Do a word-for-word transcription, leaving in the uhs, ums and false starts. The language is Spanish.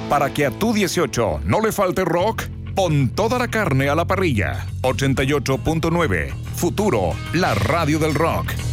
Para que a tu dieciocho no le falte rock, pon toda la carne a la parrilla. ochenta y ocho punto nueve, Futuro, la radio del rock.